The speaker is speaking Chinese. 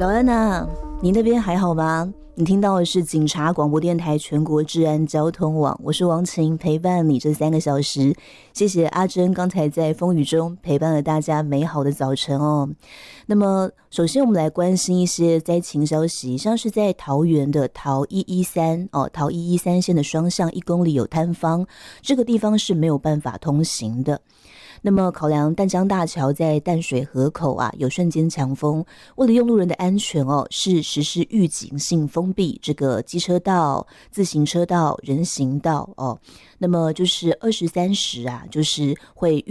早安啊，你那边还好吗？你听到的是警察广播电台全国治安交通网，我是王晴，陪伴你这3个小时。谢谢阿珍刚才在风雨中陪伴了大家美好的早晨哦。那么首先我们来关心一些灾情消息，像是在桃园的桃113线的双向1公里有坍方，这个地方是没有办法通行的。那么考量淡江大桥在淡水河口有瞬间强风，为了用路人的安全是实施预警性封闭这个机车道、自行车道、人行道那么就是20、30就是会